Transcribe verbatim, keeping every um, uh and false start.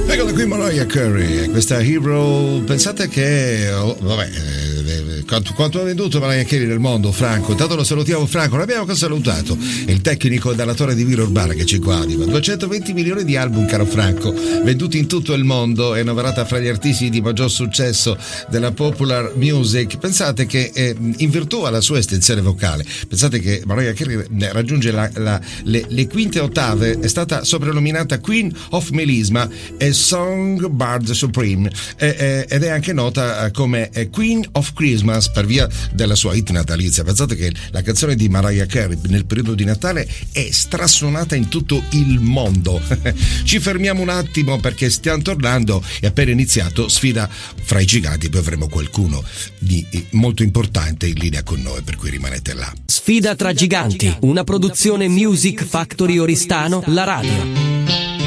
Eccola qui Mariah Carey, questa Hero. Pensate che oh, vabbè, eh, quanto, quanto ha venduto Mariah Carey nel mondo, Franco? Intanto lo salutiamo, Franco, l'abbiamo già salutato, è il tecnico dalla torre di Villa Urbana che ci coadiuva. duecentoventi milioni di album, caro Franco, venduti in tutto il mondo, è annoverata fra gli artisti di maggior successo della popular music. Pensate che eh, in virtù alla sua estensione vocale, pensate che Mariah Carey raggiunge la, la, le, le quinte ottave, è stata soprannominata Queen of Melisma e Songbird Supreme, eh, eh, ed è anche nota come Queen of Christmas per via della sua hit natalizia. Pensate che la canzone di Mariah Carey nel periodo di Natale è strasuonata in tutto il mondo. Ci fermiamo un attimo perché stiamo tornando, è appena iniziato Sfida fra i giganti, poi avremo qualcuno di molto importante in linea con noi, per cui rimanete là. Sfida tra giganti, una produzione Music Factory Oristano, la radio.